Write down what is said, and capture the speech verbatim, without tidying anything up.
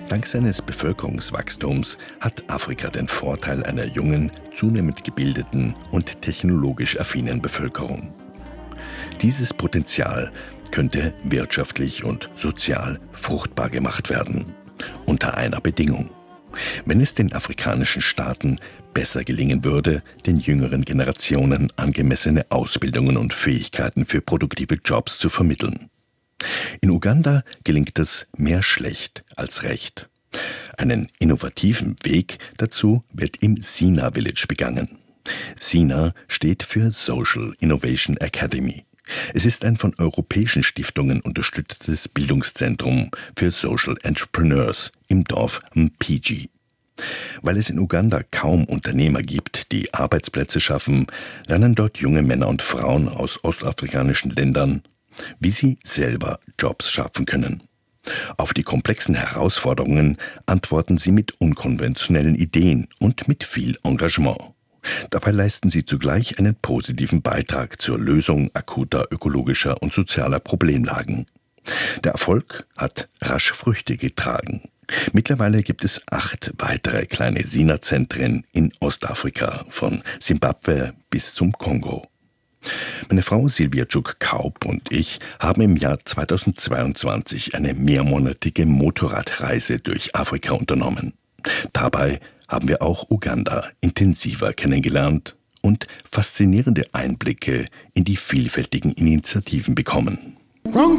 Dank seines Bevölkerungswachstums hat Afrika den Vorteil einer jungen, zunehmend gebildeten und technologisch affinen Bevölkerung. Dieses Potenzial könnte wirtschaftlich und sozial fruchtbar gemacht werden. Unter einer Bedingung: Wenn es den afrikanischen Staaten besser gelingen würde, den jüngeren Generationen angemessene Ausbildungen und Fähigkeiten für produktive Jobs zu vermitteln. In Uganda gelingt es mehr schlecht als recht. Einen innovativen Weg dazu wird im Sina Village begangen. Sina steht für Social Innovation Academy. Es ist ein von europäischen Stiftungen unterstütztes Bildungszentrum für Social Entrepreneurs im Dorf Mpigi. Weil es in Uganda kaum Unternehmer gibt, die Arbeitsplätze schaffen, lernen dort junge Männer und Frauen aus ostafrikanischen Ländern, wie sie selber Jobs schaffen können. Auf die komplexen Herausforderungen antworten sie mit unkonventionellen Ideen und mit viel Engagement. Dabei leisten sie zugleich einen positiven Beitrag zur Lösung akuter ökologischer und sozialer Problemlagen. Der Erfolg hat rasch Früchte getragen. Mittlerweile gibt es acht weitere kleine Sina-Zentren in Ostafrika, von Simbabwe bis zum Kongo. Meine Frau Silvia Tschuk-Kaup und ich haben im Jahr zweitausendzweiundzwanzig eine mehrmonatige Motorradreise durch Afrika unternommen. Dabei haben wir auch Uganda intensiver kennengelernt und faszinierende Einblicke in die vielfältigen Initiativen bekommen.